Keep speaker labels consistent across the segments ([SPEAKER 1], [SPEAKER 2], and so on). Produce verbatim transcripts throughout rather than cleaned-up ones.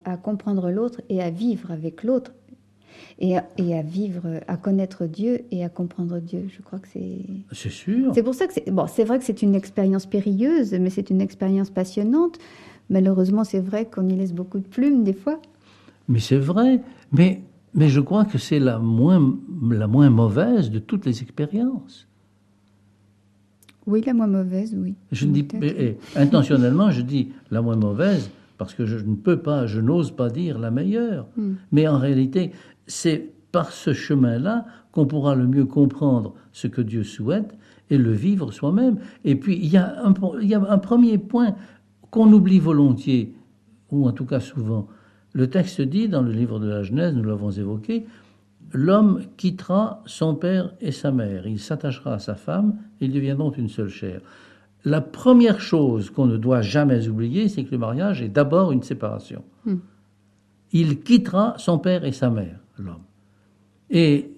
[SPEAKER 1] à comprendre l'autre et à vivre avec l'autre. Et à, et à vivre, à connaître Dieu et à comprendre Dieu. Je crois que c'est...
[SPEAKER 2] C'est sûr.
[SPEAKER 1] C'est pour ça que c'est... Bon, c'est vrai que c'est une expérience périlleuse, mais c'est une expérience passionnante. Malheureusement, c'est vrai qu'on y laisse beaucoup de plumes, des fois.
[SPEAKER 2] Mais c'est vrai. Mais, mais je crois que c'est la moins, la moins mauvaise de toutes les expériences.
[SPEAKER 1] Oui, la moins mauvaise, oui.
[SPEAKER 2] Je dis, et, et, intentionnellement, je dis la moins mauvaise, parce que je ne peux pas, je n'ose pas dire la meilleure. Mm. Mais en réalité... c'est par ce chemin-là qu'on pourra le mieux comprendre ce que Dieu souhaite et le vivre soi-même. Et puis, il y a un, il y a un premier point qu'on oublie volontiers, ou en tout cas souvent. Le texte dit, dans le livre de la Genèse, nous l'avons évoqué, « L'homme quittera son père et sa mère, il s'attachera à sa femme, et ils deviendront une seule chair. » La première chose qu'on ne doit jamais oublier, c'est que le mariage est d'abord une séparation. Hmm. Il quittera son père et sa mère, l'homme. Et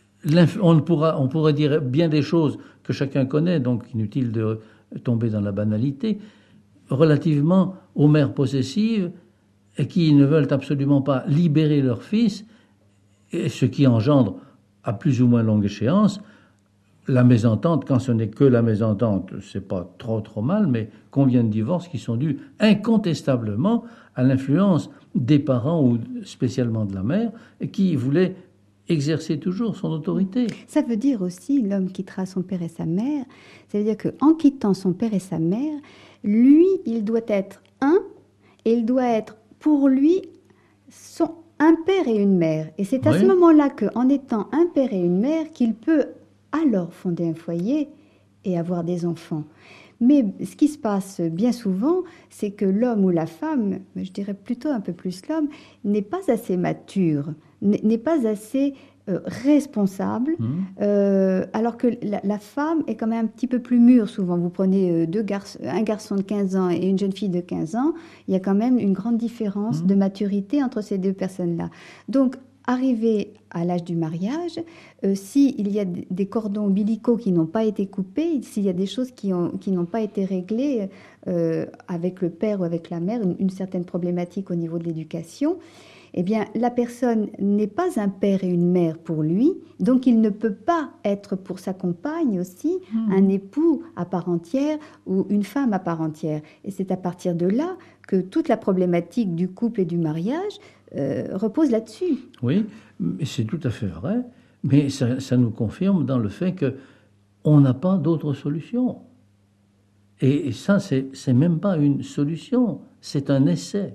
[SPEAKER 2] on, pourra, on pourrait dire bien des choses que chacun connaît, donc inutile de tomber dans la banalité, relativement aux mères possessives et qui ne veulent absolument pas libérer leur fils, et ce qui engendre, à plus ou moins longue échéance, la mésentente. Quand ce n'est que la mésentente, c'est pas trop trop mal, mais combien de divorces qui sont dus incontestablement à l'influence des parents ou spécialement de la mère qui voulaient exercer toujours son autorité.
[SPEAKER 1] Ça veut dire aussi l'homme quittera son père et sa mère. Ça veut dire qu'en quittant son père et sa mère, lui, il doit être un et il doit être pour lui son, un père et une mère. Et c'est à oui. ce moment-là qu'en étant un père et une mère qu'il peut alors fonder un foyer et avoir des enfants. Mais ce qui se passe bien souvent, c'est que l'homme ou la femme, je dirais plutôt un peu plus l'homme, n'est pas assez mature, n'est pas assez euh, responsable, mmh. euh, alors que la, la femme est quand même un petit peu plus mûre souvent. Vous prenez deux garçons, un garçon de quinze ans et une jeune fille de quinze ans, il y a quand même une grande différence mmh. de maturité entre ces deux personnes-là. Donc, arrivé à l'âge du mariage, euh, s'il y a des cordons ombilicaux qui n'ont pas été coupés, s'il y a des choses qui, ont, qui n'ont pas été réglées euh, avec le père ou avec la mère, une, une certaine problématique au niveau de l'éducation, eh bien, la personne n'est pas un père et une mère pour lui, donc il ne peut pas être pour sa compagne aussi mmh. un époux à part entière ou une femme à part entière. Et c'est à partir de là que toute la problématique du couple et du mariage euh, repose là-dessus.
[SPEAKER 2] Oui, c'est tout à fait vrai, mais ça, ça nous confirme dans le fait qu'on n'a pas d'autre solution. Et, et ça, c'est, c'est même pas une solution, c'est un essai.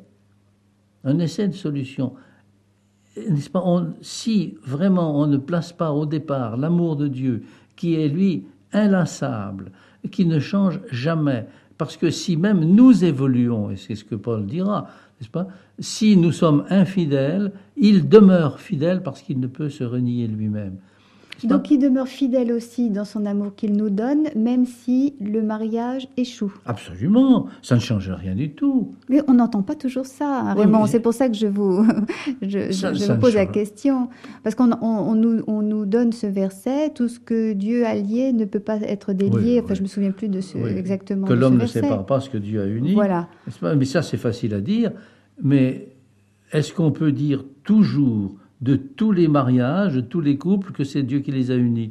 [SPEAKER 2] Un essai de solution. N'est-ce pas, on, si vraiment on ne place pas au départ l'amour de Dieu, qui est lui inlassable, qui ne change jamais, parce que si même nous évoluons, et c'est ce que Paul dira, n'est-ce pas, si nous sommes infidèles, il demeure fidèle parce qu'il ne peut se renier lui-même.
[SPEAKER 1] Donc il demeure fidèle aussi dans son amour qu'il nous donne, même si le mariage échoue.
[SPEAKER 2] Absolument, ça ne change rien du tout.
[SPEAKER 1] Mais on n'entend pas toujours ça, hein, Raymond. Oui, c'est pour ça que je vous, je, ça, je, je me pose la question. Parce qu'on on, on nous, on nous donne ce verset, tout ce que Dieu a lié ne peut pas être délié. Oui, enfin, oui. je ne me souviens plus de ce, oui. exactement
[SPEAKER 2] que
[SPEAKER 1] de
[SPEAKER 2] l'homme
[SPEAKER 1] ce
[SPEAKER 2] ne
[SPEAKER 1] verset.
[SPEAKER 2] sépare pas ce que Dieu a uni.
[SPEAKER 1] Voilà.
[SPEAKER 2] Mais ça, c'est facile à dire. Mais est-ce qu'on peut dire toujours de tous les mariages, de tous les couples, que c'est Dieu qui les a unis?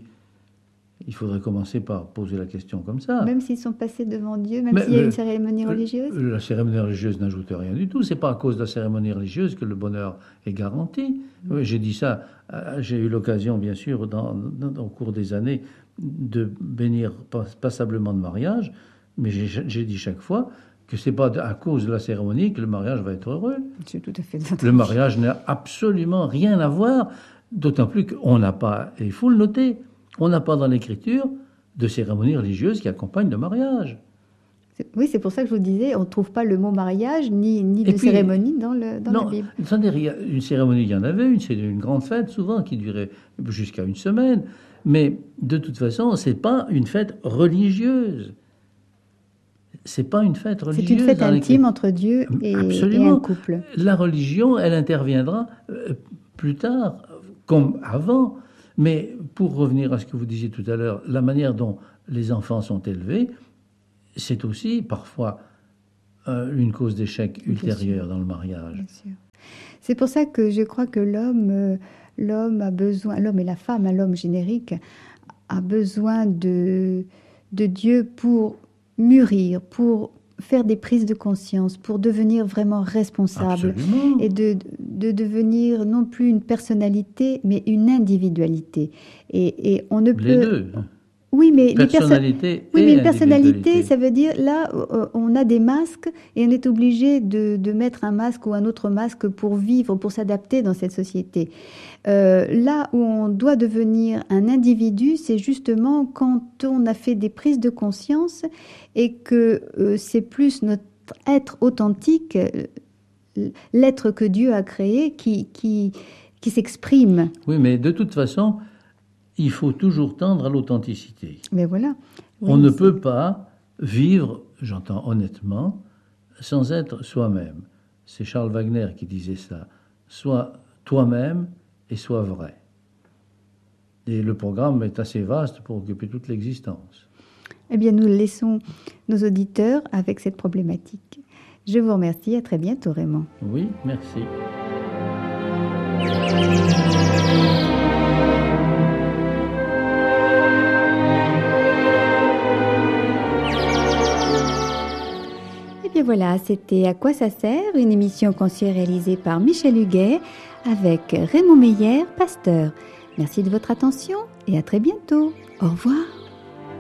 [SPEAKER 2] Il faudrait commencer par poser la question comme ça.
[SPEAKER 1] Même s'ils sont passés devant Dieu, même s'il y a
[SPEAKER 2] le,
[SPEAKER 1] une cérémonie religieuse?
[SPEAKER 2] La cérémonie religieuse n'ajoute rien du tout. C'est pas à cause de la cérémonie religieuse que le bonheur est garanti. Mmh. Oui, j'ai dit ça, j'ai eu l'occasion, bien sûr, dans, dans, au cours des années, de bénir passablement de mariage, mais j'ai, j'ai dit chaque fois que c'est pas à cause de la cérémonie que le mariage va être heureux.
[SPEAKER 1] C'est tout à fait
[SPEAKER 2] le mariage n'a absolument rien à voir, d'autant plus qu'on n'a pas, et il faut le noter, on n'a pas dans l'Écriture de cérémonie religieuse qui accompagne le mariage.
[SPEAKER 1] C'est, oui, c'est pour ça que je vous disais, on ne trouve pas le mot mariage ni, ni de puis, cérémonie dans, le, dans
[SPEAKER 2] non,
[SPEAKER 1] la Bible.
[SPEAKER 2] Attendez, une cérémonie, il y en avait une, c'est une grande fête souvent qui durait jusqu'à une semaine, mais de toute façon, c'est pas une fête religieuse. C'est pas une fête religieuse.
[SPEAKER 1] C'est une fête intime entre Dieu et, et un couple.
[SPEAKER 2] La religion, elle interviendra euh, plus tard, comme avant. Mais pour revenir à ce que vous disiez tout à l'heure, la manière dont les enfants sont élevés, c'est aussi parfois euh, une cause d'échec ultérieure dans le mariage.
[SPEAKER 1] Bien sûr. C'est pour ça que je crois que l'homme, euh, l'homme a besoin, l'homme et la femme, hein, l'homme générique, a besoin de, de Dieu pour mûrir, pour faire des prises de conscience, pour devenir vraiment responsable.
[SPEAKER 2] Absolument.
[SPEAKER 1] Et de, de devenir non plus une personnalité, mais une individualité. Et, et on ne peut...
[SPEAKER 2] Les deux.
[SPEAKER 1] Oui, mais
[SPEAKER 2] personnalité
[SPEAKER 1] les perso- oui,
[SPEAKER 2] et
[SPEAKER 1] mais une personnalité,
[SPEAKER 2] individualité.
[SPEAKER 1] ça veut dire, là, euh, on a des masques et on est obligé de, de mettre un masque ou un autre masque pour vivre, pour s'adapter dans cette société. Euh, là où on doit devenir un individu, c'est justement quand on a fait des prises de conscience et que euh, c'est plus notre être authentique, euh, l'être que Dieu a créé, qui, qui, qui s'exprime.
[SPEAKER 2] Oui, mais de toute façon, il faut toujours tendre à l'authenticité.
[SPEAKER 1] Mais voilà. Oui,
[SPEAKER 2] On ne
[SPEAKER 1] c'est...
[SPEAKER 2] peut pas vivre, j'entends honnêtement, sans être soi-même. C'est Charles Wagner qui disait ça. Sois toi-même et sois vrai. Et le programme est assez vaste pour occuper toute l'existence.
[SPEAKER 1] Eh bien, nous laissons nos auditeurs avec cette problématique. Je vous remercie. À très bientôt, Raymond.
[SPEAKER 2] Oui, merci.
[SPEAKER 1] Et bien voilà, c'était À quoi ça sert, une émission conçue et réalisée par Michel Huguet avec Raymond Meyer, pasteur. Merci de votre attention et à très bientôt. Au revoir.